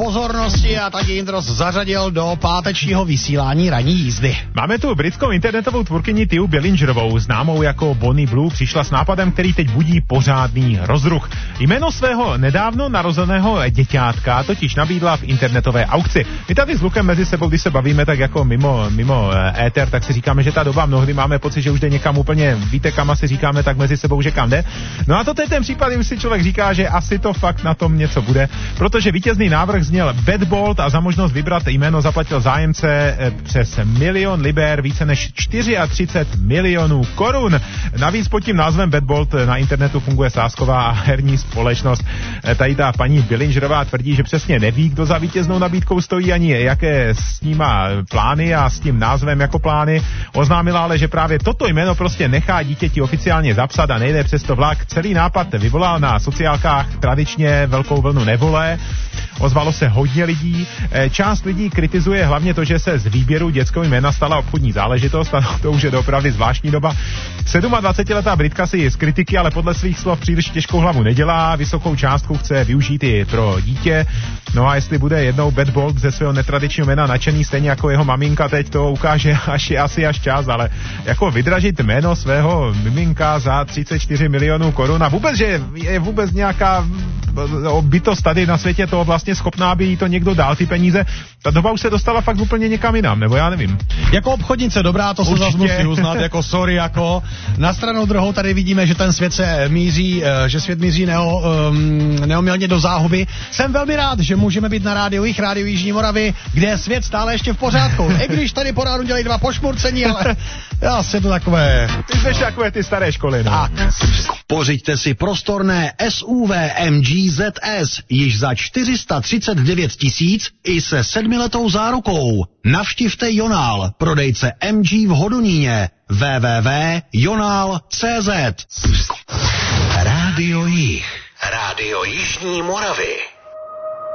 pozornosti a tak Jindros zařadil do pátečního vysílání ranní jízdy. Máme tu britskou internetovou tvůrkyni Tiu Billingerovou, známou jako Bonnie Blue, přišla s nápadem, který teď budí pořádný rozruch. Jméno svého nedávno narozeného děťátka totiž nabídla v internetové aukci. My tady s Lukem mezi sebou, když se bavíme tak jako mimo éter, tak si říkáme, že ta doba mnohdy máme pocit, že už jde někam úplně, víte kam asi říkáme tak mezi sebou, že kam jde. No a to je ten případ, už si člověk říká, že asi to fakt na tom něco bude, protože vítězný návrh zněl Bad Bolt a za možnost vybrat jméno zaplatil zájemce přes 1 milion liber, více než 34 milionů korun. Navíc pod tím názvem Bad Bolt na internetu funguje sázková a herní společnost. Tady ta paní Billingerová tvrdí, že přesně neví, kdo za vítěznou nabídkou stojí, ani jaké s ním má plány a s tím názvem jako plány. Oznámila ale, že právě toto jméno prostě nechá dítěti oficiálně zapsat a nejde přes to vlak. Celý nápad vyvolal na sociálkách tradičně velkou vlnu nevole. Ozvalo se hodně lidí. Část lidí kritizuje hlavně to, že se z výběru dětského jména stala obchodní záležitost a to už je opravdu zvláštní doba. 27letá Britka si z kritiky, ale podle svých slov příliš těžkou hlavu nedělá, vysokou částku chce využít i pro dítě. No a jestli bude jednou Bad Bolt ze svého netradičního jména nadšený stejně jako jeho maminka, teď to ukáže až čas, ale jako vydražit jméno svého miminka za 34 milionů korun a vůbec, že je vůbec nějaká bytost tady na světě toho vlastně schopná, aby jí to někdo dal ty peníze. Ta doba už se dostala fakt úplně někam jinam, nebo já nevím. Jako obchodnice dobrá, to se zase musí uznat, jako sorry, jako na stranu druhou tady vidíme, že ten svět se míří, že svět míří neomylně do záhuby. Jsem velmi rád, že můžeme být na rádiu Jižní Moravy, kde je svět stále ještě v pořádku. I když tady po rádu dělají 2 pošmurcení, ale asi to takové... Ty jsi takové ty staré školy, no. Tak. Pořiďte si prostorné SUV MG ZS již za 439 000 i se 7letou zárukou. Navštivte Jonál, prodejce MG v Hodoníně. www.jonal.cz. Rádio Jih. Rádio Jižní Moravy.